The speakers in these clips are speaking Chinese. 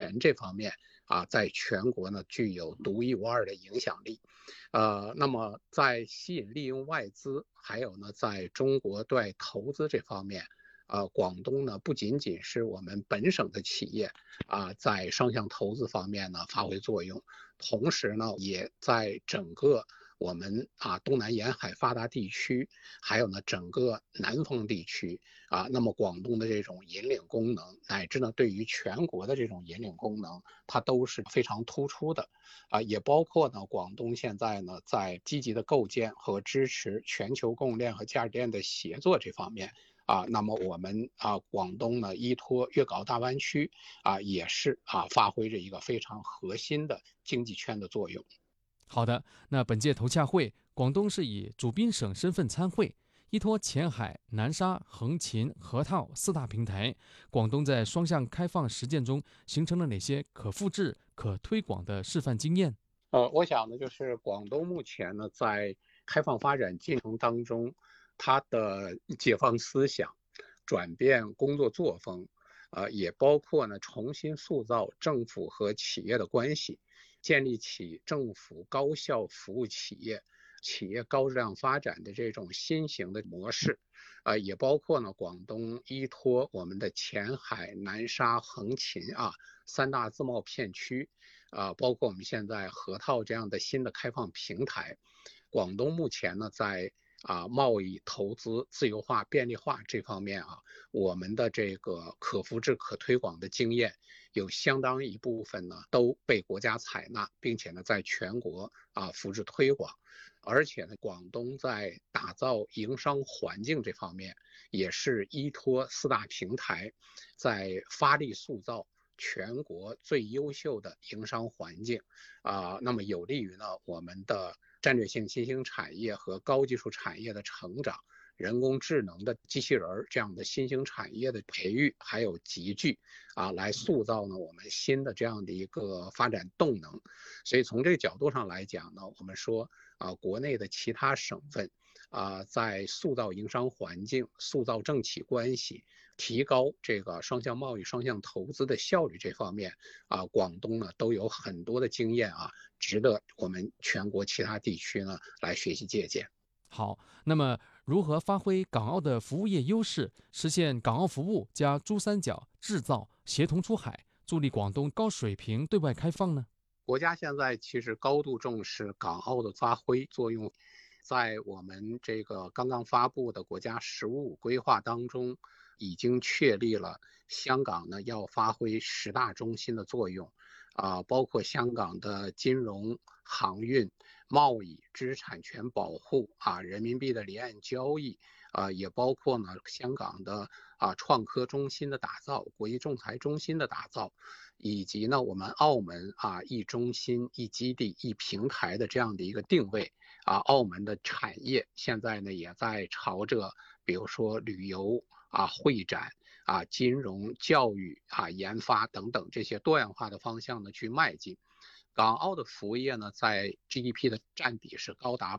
权这方面在全国呢具有独一无二的影响力。那么在吸引利用外资，还有呢在中国对外投资这方面，广东呢不仅仅是我们本省的企业在双向投资方面呢发挥作用，同时呢也在整个我们东南沿海发达地区，还有呢整个南方地区那么广东的这种引领功能，乃至呢对于全国的这种引领功能，它都是非常突出的也包括呢广东现在呢在积极的构建和支持全球供应链和价值链的协作这方面那么我们广东呢依托粤港澳大湾区也是发挥着一个非常核心的经济圈的作用。 好的，那本届投洽会，广东是以主宾省身份参会，依托前海、南沙、横琴、河套四大平台，广东在双向开放实践中形成了哪些可复制、可推广的示范经验？ 我想呢，就是广东目前呢在开放发展进程当中，它的解放思想、转变工作作风，也包括呢重新塑造政府和企业的关系，建立起政府高效服务企业、企业高质量发展的这种新型的模式，也包括呢广东依托我们的前海、南沙、横琴三大自贸片区，包括我们现在河套这样的新的开放平台，广东目前呢在贸易投资自由化便利化这方面我们的这个可复制可推广的经验有相当一部分呢都被国家采纳，并且呢在全国复制推广。而且呢广东在打造营商环境这方面也是依托四大平台，在发力塑造全国最优秀的营商环境那么有利于呢我们的战略性新兴产业和高技术产业的成长，人工智能的机器人这样的新兴产业的培育还有集聚来塑造呢我们新的这样的一个发展动能。所以从这个角度上来讲呢，我们说国内的其他省份在塑造营商环境、塑造政企关系、提高这个双向贸易、双向投资的效率这方面广东呢都有很多的经验值得我们全国其他地区呢来学习借鉴。 好，那么如何发挥港澳的服务业优势，实现港澳服务加珠三角制造协同出海，助力广东高水平对外开放呢？ 国家现在其实高度重视港澳的发挥作用，在我们这个刚刚发布的国家“十五五”规划当中，已经确立了香港呢要发挥10大中心的作用，包括香港的金融、航运、贸易、知识产权保护人民币的离岸交易，也包括呢香港的创科中心的打造、国际仲裁中心的打造，以及呢我们澳门一中心、一基地、一平台的这样的一个定位澳门的产业现在呢也在朝着比如说旅游会展金融、教育研发等等这些多样化的方向呢去迈进。港澳的服务业呢，在 GDP 的占比是高达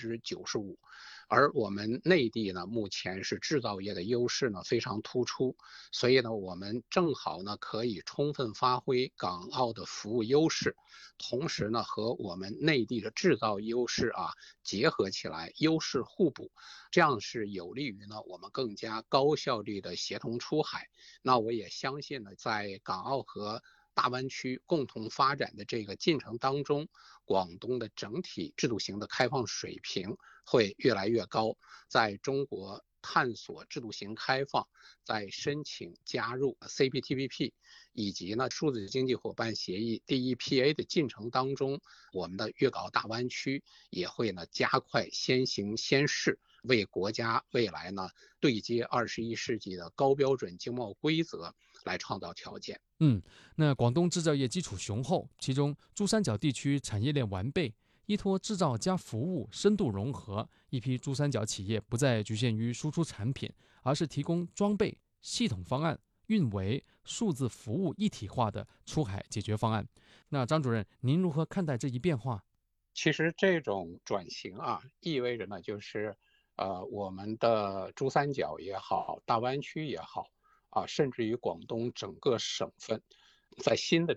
95%，而我们内地呢，目前是制造业的优势呢非常突出，所以呢，我们正好呢可以充分发挥港澳的服务优势，同时呢和我们内地的制造优势结合起来，优势互补，这样是有利于呢我们更加高效率的协同出海。那我也相信呢，在港澳和大湾区共同发展的这个进程当中，广东的整体制度型的开放水平会越来越高，在中国探索制度型开放，在申请加入 CPTPP 以及呢数字经济伙伴协议 DEPA 的进程当中，我们的粤港澳大湾区也会呢加快先行先试，为国家未来呢对接21世纪的高标准经贸规则来创造条件。 那广东制造业基础雄厚，其中珠三角地区产业链完备，依托制造加服务深度融合，一批珠三角企业不再局限于输出产品，而是提供装备、系统方案、运维、数字服务一体化的出海解决方案。那张主任，您如何看待这一变化？ 其实这种转型意味着呢，就是我们的珠三角也好，大湾区也好甚至于广东整个省份，在新的